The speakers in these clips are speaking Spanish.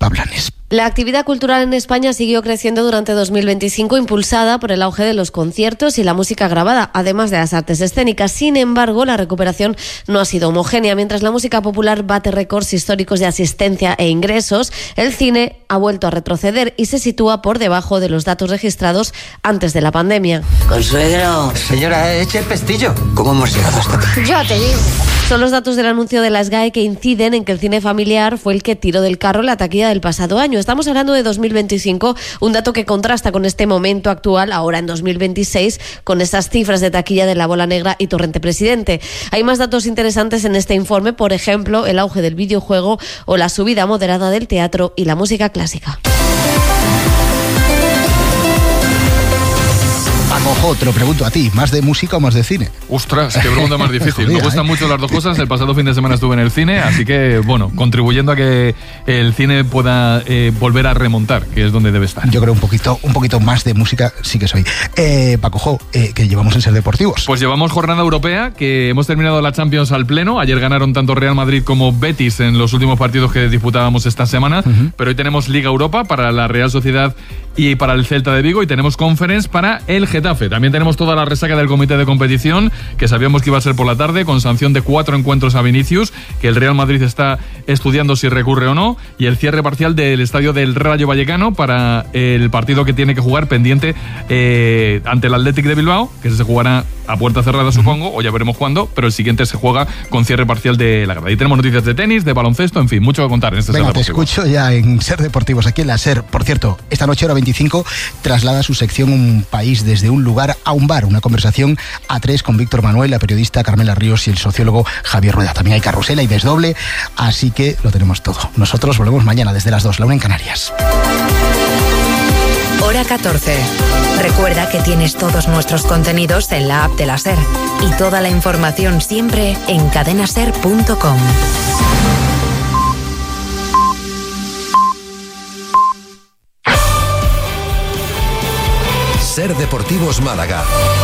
Pepa Blanes. La actividad cultural en España siguió creciendo durante 2025, impulsada por el auge de los conciertos y la música grabada, además de las artes escénicas. Sin embargo, la recuperación no ha sido homogénea. Mientras la música popular bate récords históricos de asistencia e ingresos, el cine ha vuelto a retroceder y se sitúa por debajo de los datos registrados antes de la pandemia. Consuegro. Señora, eche el pestillo. ¿Cómo hemos llegado hasta aquí? Yo te digo. Son los datos del anuncio de la SGAE que inciden en que el cine familiar fue el que tiró del carro la taquilla del pasado año. Estamos hablando de 2025, un dato que contrasta con este momento actual, ahora en 2026, con esas cifras de taquilla de La Bola Negra y Torrente Presidente. Hay más datos interesantes en este informe, por ejemplo, el auge del videojuego o la subida moderada del teatro y la música clásica. Paco, te lo pregunto a ti, ¿más de música o más de cine? Ostras, qué pregunta más difícil. Me gustan mucho las dos cosas. El pasado fin de semana estuve en el cine, así que, bueno, contribuyendo a que el cine pueda volver a remontar, que es donde debe estar. Yo creo un poquito más de música sí que soy. Paco, que llevamos en Ser Deportivos. Pues llevamos jornada europea, que hemos terminado la Champions al pleno. Ayer ganaron tanto Real Madrid como Betis en los últimos partidos que disputábamos esta semana, pero hoy tenemos Liga Europa para la Real Sociedad y para el Celta de Vigo, y tenemos Conference para el Getafe. También tenemos toda la resaca del comité de competición, que sabíamos que iba a ser por la tarde, con sanción de 4 encuentros a Vinicius, que el Real Madrid está estudiando si recurre o no, y el cierre parcial del estadio del Rayo Vallecano para el partido que tiene que jugar pendiente ante el Athletic de Bilbao, que se jugará a puerta cerrada, supongo, o ya veremos cuándo, pero el siguiente se juega con cierre parcial de la grada. Y tenemos noticias de tenis, de baloncesto, en fin, mucho que contar en este Ser Deportivo. Te escucho ya en Ser Deportivos, aquí en la Ser. Por cierto, esta noche, hora 25, traslada su sección Un País desde un lugar a un bar. Una conversación a 3 con Víctor Manuel, la periodista Carmela Ríos y el sociólogo Javier Rueda. También hay carrusela y desdoble, así que lo tenemos todo. Nosotros volvemos mañana desde las 2, la 1 en Canarias. Hora 14. Recuerda que tienes todos nuestros contenidos en la app de la SER y toda la información siempre en cadenaser.com. Ser Deportivos Málaga.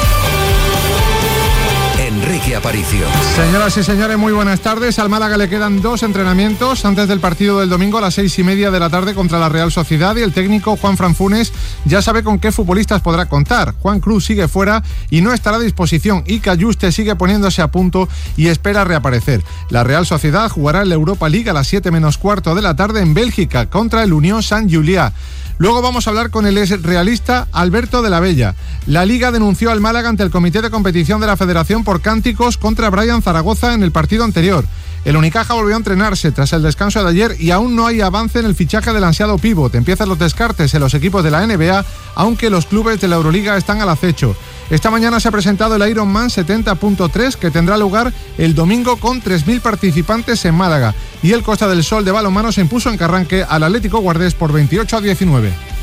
Enrique Aparicio. Señoras y señores, muy buenas tardes. Al Málaga le quedan 2 entrenamientos antes del partido del domingo a las 6:30 de la tarde contra la Real Sociedad, y el técnico Juanfran Funes ya sabe con qué futbolistas podrá contar. Juan Cruz sigue fuera y no estará a disposición, y Cayuste sigue poniéndose a punto y espera reaparecer. La Real Sociedad jugará en la Europa League a las 7:15 de la tarde en Bélgica contra el Unión Saint-Julià. Luego vamos a hablar con el exrealista Alberto de la Bella. La Liga denunció al Málaga ante el comité de competición de la Federación por cánticos contra Brian Zaragoza en el partido anterior. El Unicaja volvió a entrenarse tras el descanso de ayer y aún no hay avance en el fichaje del ansiado pívot. Empiezan los descartes en los equipos de la NBA, aunque los clubes de la Euroliga están al acecho. Esta mañana se ha presentado el Ironman 70.3, que tendrá lugar el domingo con 3.000 participantes en Málaga. Y el Costa del Sol de balonmano se impuso en Carranque al Atlético Guardés por 28-19.